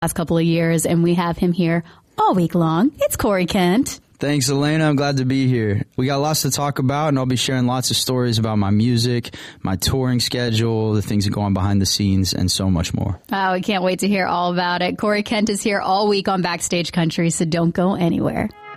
last couple of years, and we have him here all week long. It's Corey Kent. Thanks, Elena. I'm glad to be here. We got lots to talk about, and I'll be sharing lots of stories about my music, my touring schedule, the things that go on behind the scenes, and so much more. Oh, we can't wait to hear all about it. Corey Kent is here all week on Backstage Country, so don't go anywhere.